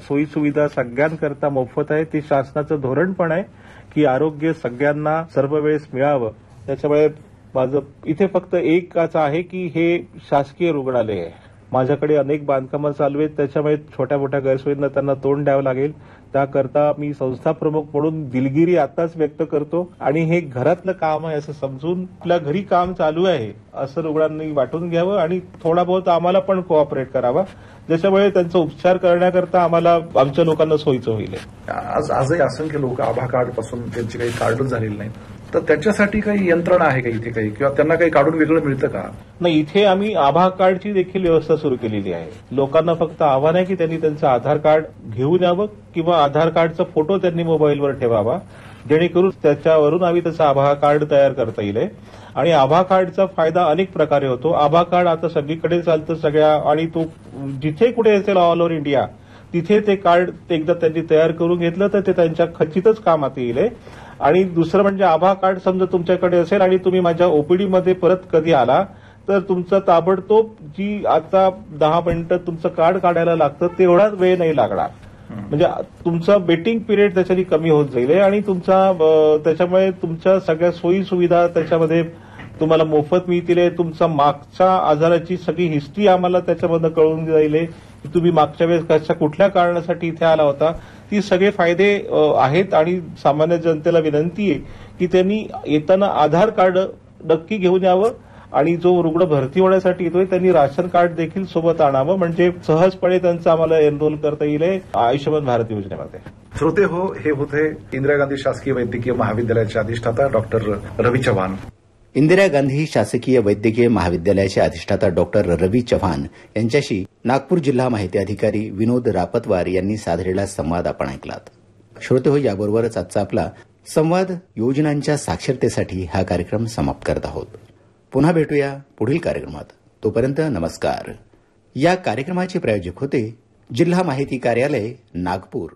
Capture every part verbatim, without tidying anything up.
सोयीसुविधा सगळ्यांकरता मोफत आहे. ते शासनाचं धोरण पण आहे की आरोग्य सगळ्यांना सर्व वेळेस मिळावं. त्याच्यामुळे माझं इथे फक्त एकच आहे की हे शासकीय रुग्णालय आहे. माझ्याकडे अनेक बांधकामं चालू आहेत, त्याच्यामुळे छोट्या मोठ्या गैरसोयींना त्यांना तोंड द्यावं लागेल. त्याकरता मी संस्था प्रमुख म्हणून दिलगिरी आताच व्यक्त करतो आणि हे घरातलं काम आहे असं समजून आपल्या घरी काम चालू आहे असं रुग्णांनी वाटून घ्यावं आणि थोडा बहुत आम्हाला पण कोऑपरेट करावा, ज्याच्यामुळे त्यांचा उपचार करण्याकरता आम्हाला आमच्या लोकांना सोयीचं होईल. आज आजही असंख्य लोक आभा कार्ड पासून त्यांची काही कार्डच झालेली नाही, तर त्याच्यासाठी काही यंत्रणा आहे का इथे काही, किंवा त्यांना काही काढून वेगळं मिळतं का? नाही, इथे आम्ही आभा कार्डची देखील व्यवस्था सुरू केलेली आहे. लोकांना फक्त आव्हान आहे की त्यांनी त्यांचं आधार कार्ड घेऊन यावं किंवा आधार कार्डचा फोटो त्यांनी मोबाईलवर ठेवावा, जेणेकरून त्याच्यावरून आम्ही त्याचं आभा कार्ड तयार करता येईल. आणि आभा कार्डचा फायदा अनेक प्रकारे होतो. आभा कार्ड आता सगळीकडे चालतं सगळ्या, आणि तो जिथे कुठे असेल ऑल ओव्हर इंडिया तिथे ते कार्ड एकदा त्यांनी तयार करून घेतलं तर ते त्यांच्या खचितच कामात येईल. आणि दुसरं म्हणजे आभा कार्ड समजा तुमच्याकडे असेल आणि तुम्ही माझ्या ओपीडीमध्ये परत कधी आला तर तुमचं ताबडतोब जी आता दहा मिनिटं तुमचं कार्ड काढायला लागतं तेवढाच वेळ नाही लागणार. म्हणजे तुमचा वेटिंग पिरियड त्याच्यानी कमी होत जाईल आणि तुमचा त्याच्यामुळे तुमच्या सगळ्या सोयी सुविधा त्याच्यामध्ये तुम्हाला मोफत मिळतील. तुमचा मागच्या आजाराची सगळी हिस्ट्री आम्हाला त्याच्यामधनं कळून जाईल की तुम्ही मागच्या वेळेस कशा कुठल्या कारणासाठी इथे आला होता. ती सगळे फायदे आहेत आणि सामान्य जनतेला विनंती आहे की त्यांनी येताना आधार कार्ड नक्की घेऊन यावं आणि जो रुग्ण भरती होण्यासाठी येतोय त्यांनी राशन कार्ड देखील सोबत आणावं, म्हणजे सहजपणे त्यांचं आम्हाला एनरोल करता येईल आयुष्यमान भारत योजनेमध्ये. श्रोते हो, हे होते इंदिरा गांधी शासकीय वैद्यकीय महाविद्यालयाचे अधिष्ठाता डॉक्टर रवी चव्हाण. इंदिरा गांधी शासकीय वैद्यकीय महाविद्यालयाचे अधिष्ठाता डॉक्टर रवी चव्हाण यांच्याशी नागपूर जिल्हा माहिती अधिकारी विनोद रापतवार यांनी साधलेला संवाद आपण ऐकलात. श्रोते हो, याबरोबरच आजचा आपला संवाद योजनांच्या साक्षरतेसाठी हा कार्यक्रम समाप्त करत आहोत. पुन्हा भेटूया पुढील कार्यक्रमात. तोपर्यंत नमस्कार. या कार्यक्रमाचे प्रायोजक होते जिल्हा माहिती कार्यालय नागपूर.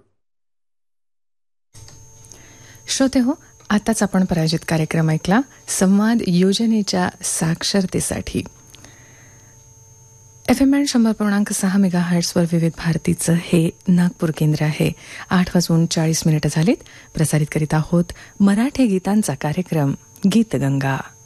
श्रोते हो, आताच आपण प्रायोजित कार्यक्रम ऐकला संवाद योजनेच्या साक्षरतेसाठी. एफ एम शंभर पूर्णांक सहा मेगा हर्ट्सवर विविध भारतीचं हे नागपूर केंद्र आहे. आठ वाजून चाळीस मिनिटं झालीत. प्रसारित करीत आहोत मराठी गीतांचा कार्यक्रम गीतगंगा.